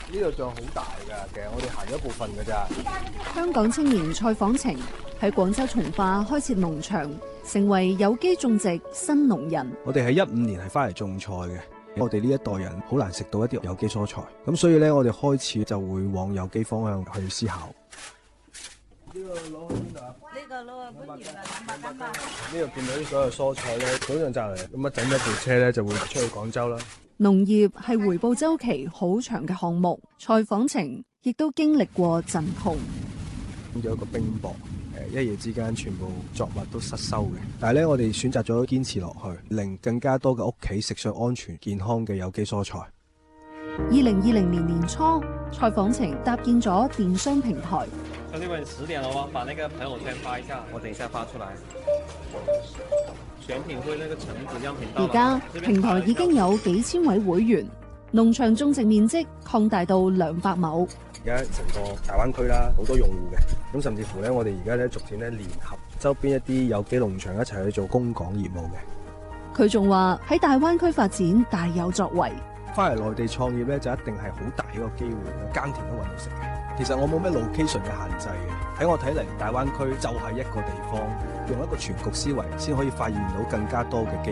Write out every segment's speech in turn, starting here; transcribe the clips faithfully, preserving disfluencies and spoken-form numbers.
呢度仲好大㗎，其實我哋行咗一部分㗎咋。 香港青年蔡晃晴喺廣州從化開設農場，成為有機種植新農人。 我哋喺一五年係翻嚟種菜嘅，我哋呢一代人好難食到一啲有機蔬菜，咁所以咧我哋開始就會往有機方向去思考。呢個攞去邊度啊？ 呢個攞去番禺啊，兩百斤吧。 呢度見到啲所有蔬菜咧，早上摘嚟，咁啊整咗部車咧就會出去廣州啦。 農業係回報週期好長嘅項目，蔡晃晴亦都經歷過陣痛。 有一個冰雹，誒一夜之間全部作物都失收嘅。但係咧，我哋選擇咗堅持落去，令更加多嘅屋企食上安全健康嘅有機蔬菜。 二零二零年年初，蔡晃晴搭建咗電商平台。 兄弟們，十點了喎，把那個朋友圈發一下，我等一下發出來。選品會那個橙子樣品到。 而家平台已經有幾千位會員，農場種植面積擴大到兩百畝。 而家成個大灣區啦，好多用戶嘅，咁甚至乎咧，我哋而家咧逐漸咧聯合周邊一啲有機農場一齊去做供港業務嘅。 佢仲話喺大灣區發展大有作為。 翻嚟內地創業咧，就一定係好大一個機會，耕田都揾到食嘅。其實我冇咩 location 嘅限制嘅，喺我睇嚟，大灣區就係一個地方，用一個全局思維，先可以發現到更加多嘅機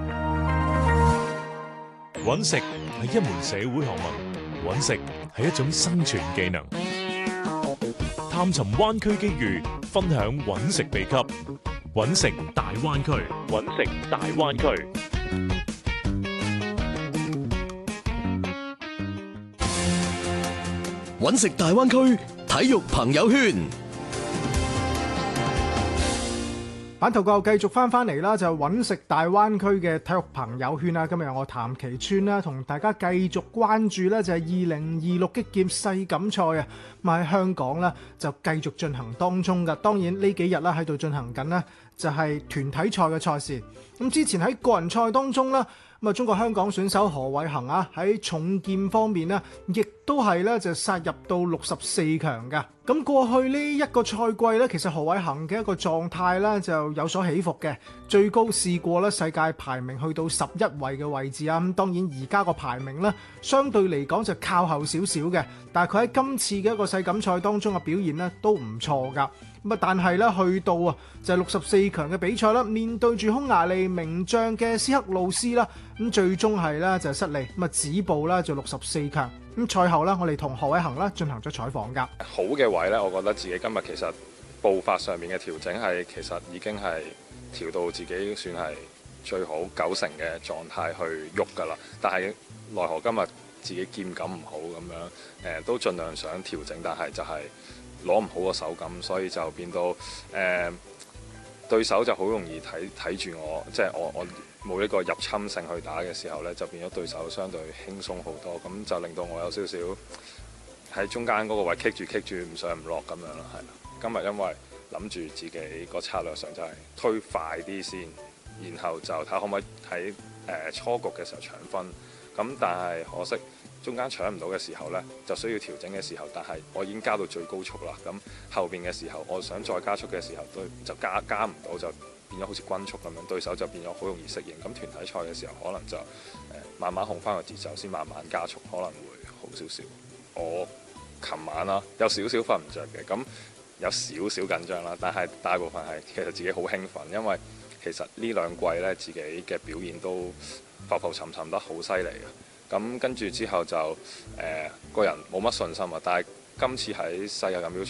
會。 揾食係一門社會學問，揾食係一種生存技能。探尋灣區機遇，分享揾食秘笈，揾食大灣區，揾食大灣區。 揾食大灣區體育朋友圈， 版頭個繼續翻翻嚟啦，就揾食大灣區嘅體育朋友圈啦。今日我譚其川啦，同大家繼續關注呢就係二零二六擊劍世錦賽啊，咁喺香港呢就繼續進行當中噶。當然呢幾日啦喺度進行緊呢就係團體賽嘅賽事。咁之前喺個人賽當中呢。咁啊，中國香港選手何偉恒啊，喺重劍方面呢，亦都係咧就殺入到六十四強㗎。咁過去呢一個賽季咧，其實何偉恒嘅一個狀態咧就有所起伏嘅，最高試過咧世界排名去到十一位嘅位置啊。咁當然而家個排名咧相對嚟講就靠後少少嘅，但係佢喺今次嘅一個世錦賽當中嘅表現咧都唔錯㗎。咁啊，但係咧去到啊就係六十四強嘅比賽啦，面對住匈牙利名將嘅斯克魯斯啦，咁最終係咧就失利，咁啊止步啦就六十四強。咁賽後咧，我哋同何偉恒啦進行咗採訪㗎。 好嘅位咧，我覺得自己今日其實步伐上面嘅調整係其實已經係調到自己算係最好九成嘅狀態去喐㗎啦。但係奈何今日自己劍感唔好咁樣，誒都盡量想調整，但係就係攞唔好個手感，所以就變到誒、呃、對手就好容易睇睇住我，即係我我冇一個入侵性去打嘅時候呢，就變咗對手相對輕鬆好多，咁就令到我有少少喺中間嗰個位棘住棘住唔上唔落咁樣咯，係啦。今日因為諗住自己個策略上就係推快啲先，然後就睇下可唔可以喺誒初局嘅時候搶分，咁但係可惜。中間搶唔到嘅時候呢，就需要調整嘅時候，但係我已經加到最高速啦。咁後邊嘅時候，我想再加速嘅時候，都就加加唔到，就變咗好似均速咁樣，對手就變咗好容易適應。咁團體賽嘅時候，可能就誒、呃、慢慢控翻個節奏，先慢慢加速，可能會好少少。我琴晚啦，有少少瞓唔着嘅，咁有少少緊張啦，但係大部分係其實自己好興奮，因為其實呢兩季呢，自己嘅表現都浮浮沉沉得好犀利嘅。咁跟住之後就誒、呃、個人冇乜信心啊，但係今次喺世界錦標